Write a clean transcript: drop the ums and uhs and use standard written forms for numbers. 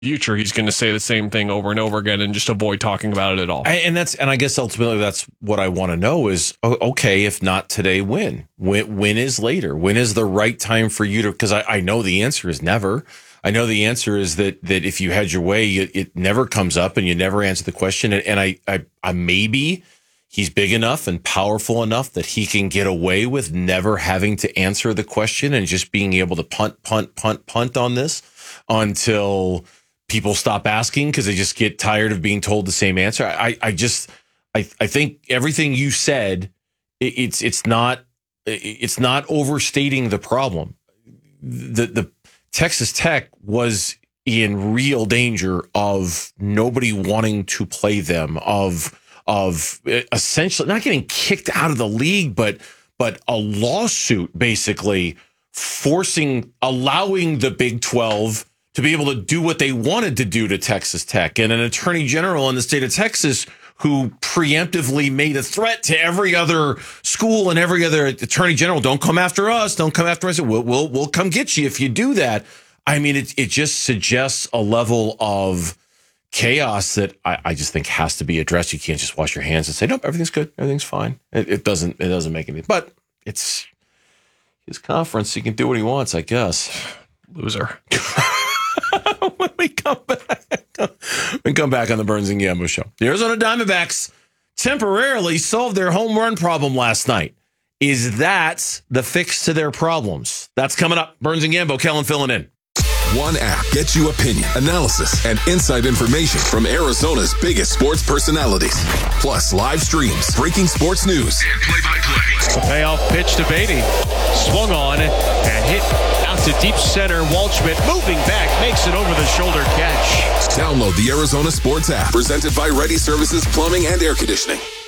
future, he's going to say the same thing over and over again and just avoid talking about it at all. And I guess ultimately that's what I want to know is, okay, if not today, when? When is later? When is the right time for you to, because I know the answer is never. I know the answer is that if you had your way, it never comes up and you never answer the question. And I maybe he's big enough and powerful enough that he can get away with never having to answer the question and just being able to punt on this until people stop asking because they just get tired of being told the same answer. I think everything you said, it's not overstating the problem. The Texas Tech was in real danger of nobody wanting to play them, of essentially not getting kicked out of the league, but a lawsuit basically allowing the Big 12 to be able to do what they wanted to do to Texas Tech, and an attorney general in the state of Texas who preemptively made a threat to every other school and every other attorney general. Don't come after us. Don't come after us. We'll come get you if you do that. I mean, it just suggests a level of chaos that I just think has to be addressed. You can't just wash your hands and say, nope, everything's good. Everything's fine. It doesn't make any, but it's his conference. He can do what he wants, I guess. Loser. When we come back on the Burns and Gambo show. The Arizona Diamondbacks temporarily solved their home run problem last night. Is that the fix to their problems? That's coming up. Burns and Gambo, Kellen filling in. One app gets you opinion, analysis, and inside information from Arizona's biggest sports personalities. Plus live streams, breaking sports news, and play-by-play. The payoff pitch to Beatty. Swung on and hit out to deep center. Waldschmidt moving back, makes it over the shoulder catch. Download the Arizona Sports app, presented by Ready Services Plumbing and Air Conditioning.